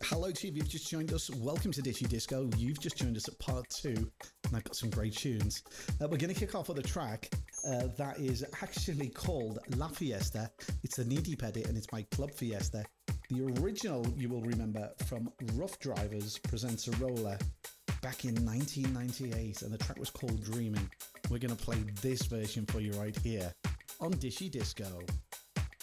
Hello to you if you've just joined us. Welcome to Dishy Disco. You've just joined us at part 2, and I've got some great tunes. We're going to kick off with a track that is actually called La Fiesta. It's a knee deep edit, and it's by Club Fiesta. The original, you will remember, from Rough Drivers Presents a Roller back in 1998, and the track was called Dreaming. We're going to play this version for you right here on Dishy Disco.